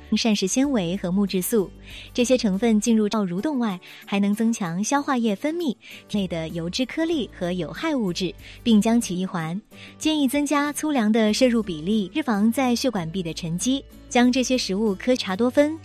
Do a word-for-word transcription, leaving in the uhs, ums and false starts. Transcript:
膳食纤维和木质素。这些成分进入蠕动外，还能增强消化液分泌体内的油脂颗粒和有害物质，并将其一环。建议增加粗粮的摄入比例，预防在血管壁的沉积。将这些食物科茶多酚